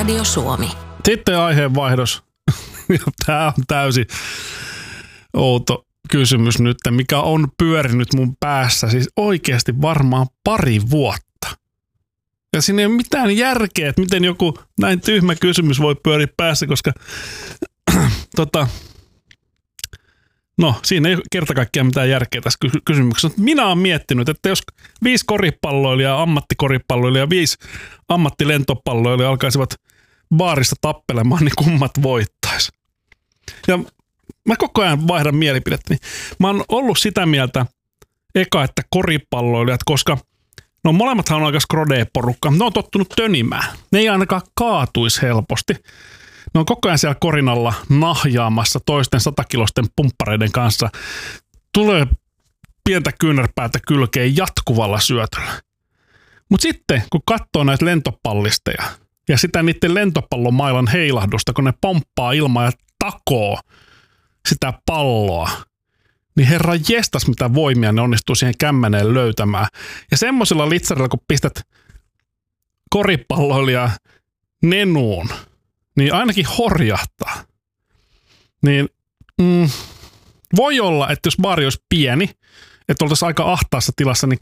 Radio Suomi. Sitten aiheenvaihdos. Tämä on täysin outo kysymys nyt, mikä on pyörinyt mun päässä siis oikeasti varmaan 2 vuotta. Ja siinä ei ole mitään järkeä, että miten joku näin tyhmä kysymys voi pyöriä päässä, koska siinä ei ole kerta kaikkiaan mitään järkeä tässä kysymyksessä. Minä olen miettinyt, että jos 5 koripalloilijaa, ammattikoripalloilijaa ja 5 ammattilentopalloilijaa alkaisivat baarissa tappelemaan, niin kummat voittaisi. Ja mä koko ajan vaihdan mielipidettä. Mä oon ollut sitä mieltä että koripalloilijat, koska molemmathan on aika skrodee-porukka. Ne on tottunut tönimään. Ne ei ainakaan kaatuisi helposti. Ne on koko ajan siellä korinalla nahjaamassa toisten 100-kilosten pumppareiden kanssa. Tulee pientä kyynärpäätä kylkeen jatkuvalla syötöllä. Mutta sitten, kun katsoo näitä lentopallisteja ja sitä niiden lentopallomailan heilahdusta, kun ne pomppaa ilmaa ja takoo sitä palloa, niin herra jestas, mitä voimia ne onnistuu siihen kämmeneen löytämään. Ja semmoisella litsarilla, kun pistät koripalloilija nenuun, niin ainakin horjahtaa. Niin voi olla, että jos baari olisi pieni, että oltaisiin aika ahtaassa tilassa, niin